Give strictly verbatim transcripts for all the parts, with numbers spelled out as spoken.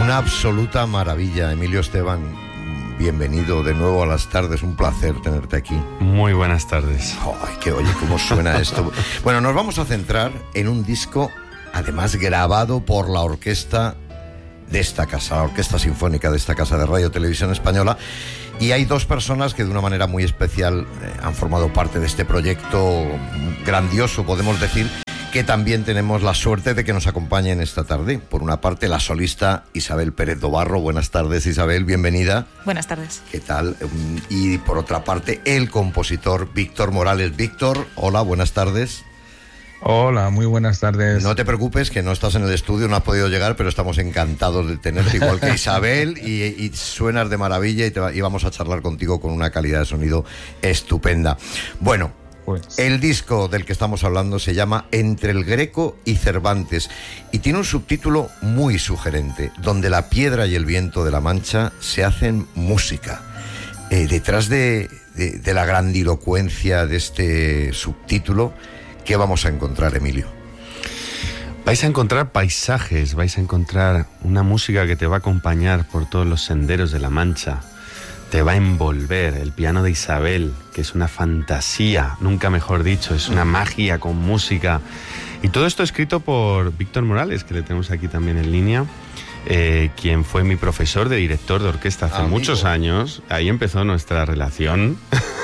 Una absoluta maravilla, Emilio Esteban. Bienvenido de nuevo a Las Tardes, un placer tenerte aquí. Muy buenas tardes. Ay, que oye, cómo suena esto. Bueno, nos vamos a centrar en un disco, además grabado por la orquesta de esta casa, la Orquesta Sinfónica de esta casa de Radio Televisión Española. Y hay dos personas que de una manera muy especial eh, han formado parte de este proyecto grandioso, podemos decir, que también tenemos la suerte de que nos acompañen esta tarde. Por una parte, la solista Isabel Pérez Dobarro. Buenas tardes, Isabel, bienvenida. Buenas tardes. ¿Qué tal? Y por otra parte, el compositor Víctor Morales. Víctor, hola, buenas tardes. Hola, muy buenas tardes. No te preocupes, que no estás en el estudio, no has podido llegar, pero estamos encantados de tenerte igual que Isabel, y, y suenas de maravilla y, te va, y vamos a charlar contigo con una calidad de sonido estupenda. Bueno, pues el disco del que estamos hablando se llama Entre el Greco y Cervantes y tiene un subtítulo muy sugerente, donde la piedra y el viento de la Mancha se hacen música. Eh, detrás de, de, de la grandilocuencia de este subtítulo, ¿qué vamos a encontrar, Emilio? Vais a encontrar paisajes, vais a encontrar una música que te va a acompañar por todos los senderos de la Mancha. Te va a envolver el piano de Isabel, que es una fantasía, nunca mejor dicho, es una magia con música. Y todo esto escrito por Víctor Morales, que le tenemos aquí también en línea, eh, quien fue mi profesor de director de orquesta hace Amigo. muchos años. Ahí empezó nuestra relación.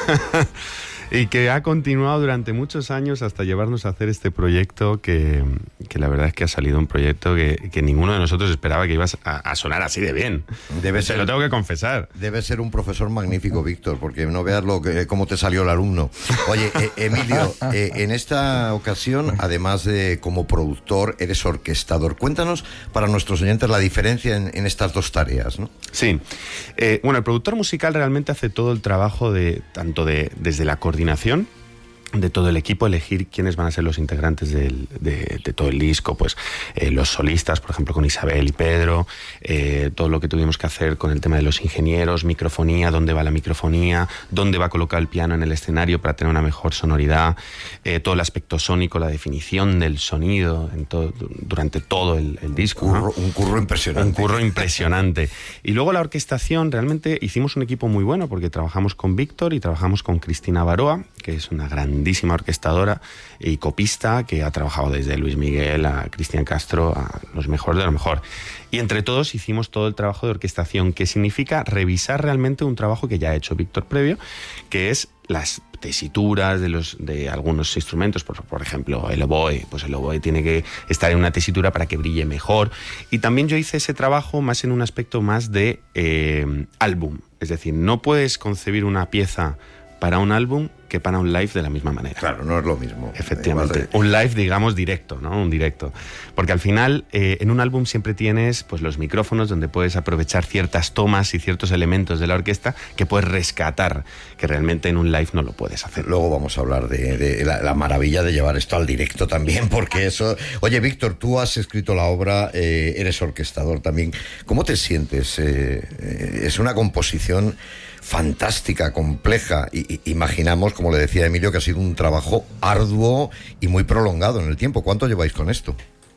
Y que ha continuado durante muchos años hasta llevarnos a hacer este proyecto que, que la verdad es que ha salido un proyecto que, que ninguno de nosotros esperaba que iba a, a sonar así de bien. Debe ser, te lo tengo que confesar. Debe ser un profesor magnífico, Víctor, porque no veas lo que, cómo te salió el alumno. Oye, eh, Emilio, eh, en esta ocasión, además de como productor, eres orquestador. Cuéntanos para nuestros oyentes la diferencia en, en estas dos tareas, ¿no? Sí. Eh, bueno, el productor musical realmente hace todo el trabajo de tanto de desde la coordinación de todo el equipo, elegir quiénes van a ser los integrantes del, de, de todo el disco, pues eh, los solistas, por ejemplo, con Isabel y Pedro, eh, todo lo que tuvimos que hacer con el tema de los ingenieros, microfonía, dónde va la microfonía, dónde va a colocar el piano en el escenario para tener una mejor sonoridad, eh, todo el aspecto sónico, la definición del sonido en todo, durante todo el, el disco. Un curro, ¿no? un curro impresionante. Un curro impresionante. Y luego la orquestación, realmente hicimos un equipo muy bueno porque trabajamos con Víctor y trabajamos con Cristina Baroa, que es una grandísima orquestadora y copista que ha trabajado desde Luis Miguel a Cristian Castro, a los mejores de lo mejor. Y entre todos hicimos todo el trabajo de orquestación, que significa revisar realmente un trabajo que ya ha hecho Víctor previo, que es las tesituras de los de algunos instrumentos, por, por ejemplo el oboe, pues el oboe tiene que estar en una tesitura para que brille mejor. Y también yo hice ese trabajo más en un aspecto más de eh, álbum, es decir, no puedes concebir una pieza para un álbum que para un live de la misma manera. Claro, no es lo mismo. Efectivamente. Un live, digamos, directo, ¿no? Un directo. Porque al final, eh, en un álbum siempre tienes pues los micrófonos donde puedes aprovechar ciertas tomas y ciertos elementos de la orquesta que puedes rescatar, que realmente en un live no lo puedes hacer. Luego vamos a hablar de, de la, la maravilla de llevar esto al directo también, porque eso... Oye, Víctor, tú has escrito la obra, eh, eres orquestador también. ¿Cómo te sientes? Eh, eh, es una composición fantástica, compleja, y, y imaginamos, como le decía Emilio, que ha sido un trabajo arduo y muy prolongado en el tiempo. ¿Cuánto lleváis con esto?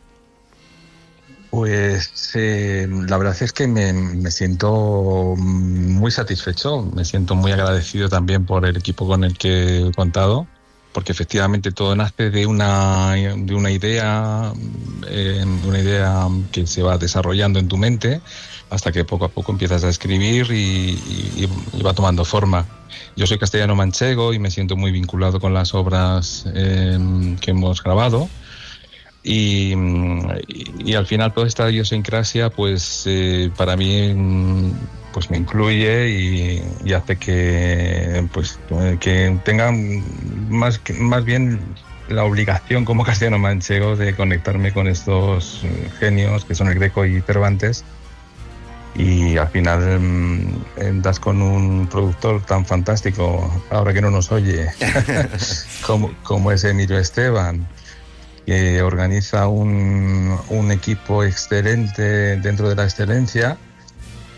Pues eh, la verdad es que me, me siento muy satisfecho, me siento muy agradecido también por el equipo con el que he contado, porque efectivamente todo nace de una, de una idea, eh, de una idea que se va desarrollando en tu mente, hasta que poco a poco empiezas a escribir y, y, y va tomando forma. Yo soy castellano manchego y me siento muy vinculado con las obras eh, que hemos grabado y, y, y al final toda esta idiosincrasia pues eh, para mí pues me incluye y, y hace que pues que tengan más, más bien la obligación como castellano manchego de conectarme con estos genios que son el Greco y Cervantes. Y al final eh, das con un productor tan fantástico, ahora que no nos oye, como, como es Emilio Esteban, que organiza un, un equipo excelente dentro de la excelencia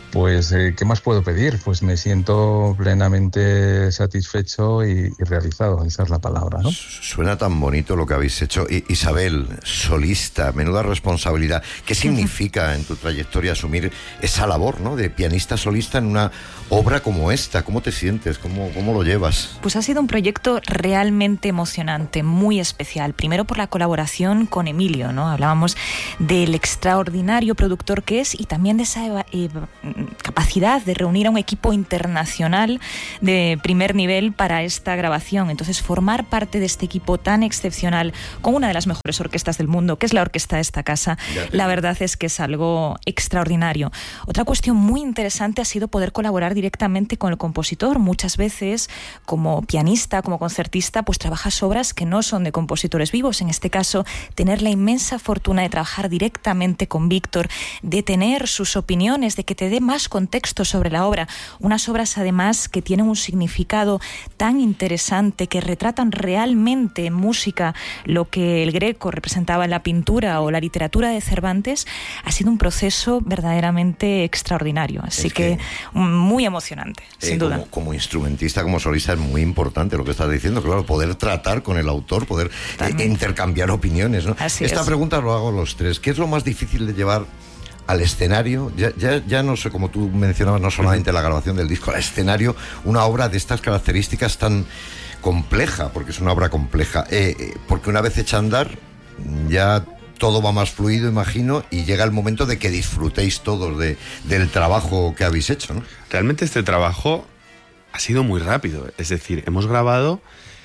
pues, eh, ¿qué más puedo pedir? Pues me siento plenamente satisfecho y, y realizado, esa es la palabra, ¿no? Suena tan bonito lo que habéis hecho. I- Isabel, solista, menuda responsabilidad. ¿Qué significa en tu trayectoria asumir esa labor, ¿no?, de pianista solista en una obra como esta? ¿Cómo te sientes? ¿Cómo, cómo lo llevas? Pues ha sido un proyecto realmente emocionante, muy especial. Primero por la colaboración con Emilio, ¿no? Hablábamos del extraordinario productor que es y también de esa eh, capacidad de reunir a un equipo internacional de primer nivel para esta grabación. Entonces, formar parte de este equipo tan excepcional con una de las mejores orquestas del mundo, que es la orquesta de esta casa, la verdad es que es algo extraordinario. Otra cuestión muy interesante ha sido poder colaborar directamente con el compositor. Muchas veces, como pianista, como concertista, pues trabajas obras que no son de compositores vivos. En este caso, tener la inmensa fortuna de trabajar directamente con Víctor, de tener sus opiniones, de que te dé más contexto sobre la obra. Unas obras, además, que tienen un significado tan interesante, que retratan realmente en música lo que el Greco representaba en la pintura o la literatura de Cervantes. Ha sido un proceso verdaderamente extraordinario. Así es que, que muy emocionante, eh, sin duda. Como, como instrumentista, como solista, es muy importante lo que estás diciendo, claro, poder tratar con el autor, poder eh, intercambiar opiniones, ¿no? Así Esta es. pregunta lo hago a los tres. ¿Qué es lo más difícil de llevar al escenario? Ya, ya, ya no sé, como tú mencionabas, no solamente la grabación del disco, al escenario, una obra de estas características tan compleja, porque es una obra compleja, eh, eh, porque una vez hecha a andar, ya todo va más fluido, imagino, y llega el momento de que disfrutéis todos de, del trabajo que habéis hecho, ¿no? Realmente este trabajo ha sido muy rápido, es decir, hemos grabado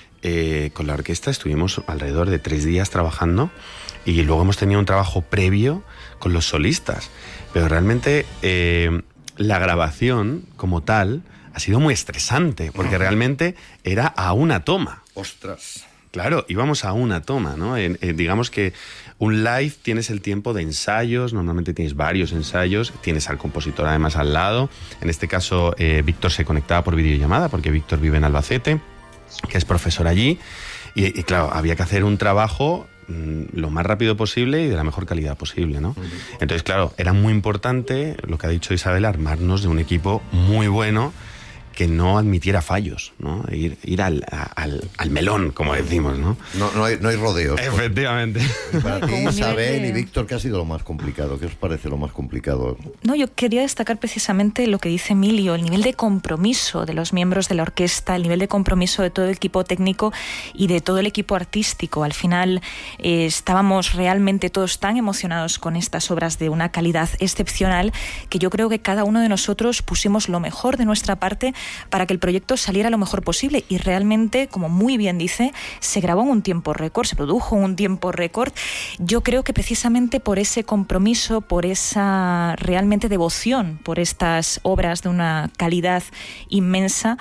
eh, con la orquesta, estuvimos alrededor de tres días trabajando y luego hemos tenido un trabajo previo con los solistas, pero realmente eh, la grabación como tal ha sido muy estresante, porque realmente era a una toma. ¡Ostras! Claro, íbamos a una toma, ¿no? En, en, digamos que un live tienes el tiempo de ensayos, normalmente tienes varios ensayos, tienes al compositor además al lado. En este caso, eh, Víctor se conectaba por videollamada, porque Víctor vive en Albacete, que es profesor allí, y, y claro, había que hacer un trabajo mmm, lo más rápido posible y de la mejor calidad posible, ¿no? Uh-huh. Entonces, claro, era muy importante, lo que ha dicho Isabel, armarnos de un equipo muy bueno, que no admitiera fallos, ¿no? Ir, ir al, al, al melón, como decimos, ¿no? No, no, hay, no hay rodeos. Efectivamente. Y para ti, Isabel y Víctor, ¿qué ha sido lo más complicado? ¿Qué os parece lo más complicado? No, yo quería destacar precisamente lo que dice Emilio, el nivel de compromiso de los miembros de la orquesta, el nivel de compromiso de todo el equipo técnico y de todo el equipo artístico. Al final eh, estábamos realmente todos tan emocionados con estas obras de una calidad excepcional que yo creo que cada uno de nosotros pusimos lo mejor de nuestra parte para que el proyecto saliera lo mejor posible, y realmente, como muy bien dice, se grabó en un tiempo récord, se produjo en un tiempo récord. Yo creo que precisamente por ese compromiso, por esa realmente devoción por estas obras de una calidad inmensa,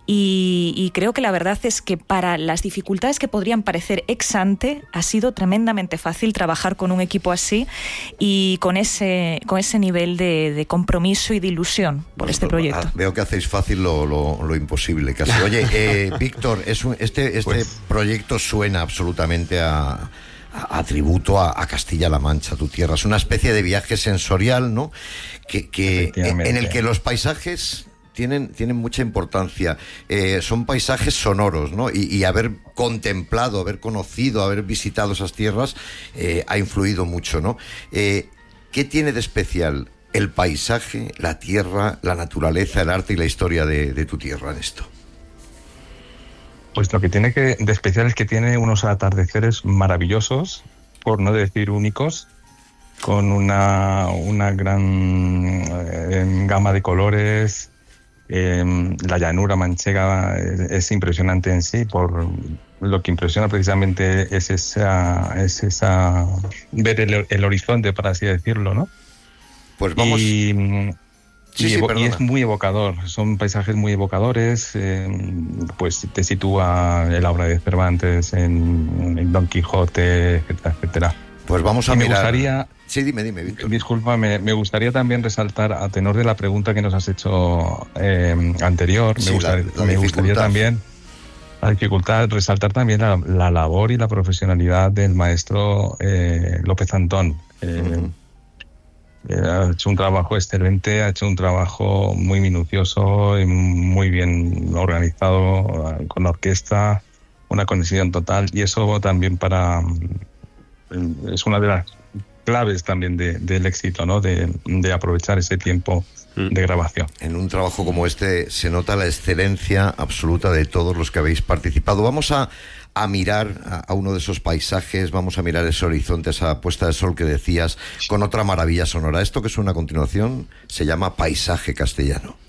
y, y creo que la verdad es que para las dificultades que podrían parecer ex ante, ha sido tremendamente fácil trabajar con un equipo así y con ese, con ese nivel de, de compromiso y de ilusión por bueno, este proyecto. Ah, veo que hacéis fácil lo, lo, lo imposible casi. Oye, eh, Víctor, es un, este, este pues... proyecto suena absolutamente a, a, a tributo a, a Castilla-La Mancha, tu tierra. Es una especie de viaje sensorial, ¿no? Que, que en, en el que los paisajes tienen, tienen mucha importancia. Eh, son paisajes sonoros, ¿no? Y, y haber contemplado, haber conocido, haber visitado esas tierras eh, ha influido mucho, ¿no? Eh, ¿qué tiene de especial el paisaje, la tierra, la naturaleza, el arte y la historia de, de tu tierra en esto? Pues lo que tiene que, de especial es que tiene unos atardeceres maravillosos, por no decir únicos, con una, una gran eh, gama de colores. Eh, la llanura manchega es, es impresionante en sí, por lo que impresiona precisamente es esa, es esa ver el, el horizonte, por así decirlo, ¿no? Pues vamos. Y, sí, y, sí, y es muy evocador, son paisajes muy evocadores, eh, pues te sitúa en la obra de Cervantes, en, en Don Quijote, etcétera, etcétera. Pues vamos a y mirar. Me gustaría, sí, dime, dime, Víctor. Disculpa, me, me gustaría también resaltar, a tenor de la pregunta que nos has hecho eh, anterior, sí, me, gustaría, la, la me gustaría también la dificultad, resaltar también la, la labor y la profesionalidad del maestro eh, López Antón. Eh, uh-huh. Eh, ha hecho un trabajo excelente, ha hecho un trabajo muy minucioso y muy bien organizado, con la orquesta, una conexión total, y eso también para es una de las claves también de, del éxito, ¿no? De, de aprovechar ese tiempo de grabación. En un trabajo como este se nota la excelencia absoluta de todos los que habéis participado. Vamos a, a mirar a, a uno de esos paisajes, vamos a mirar ese horizonte, esa puesta de sol que decías, con otra maravilla sonora. Esto que suena a continuación se llama Paisaje Castellano.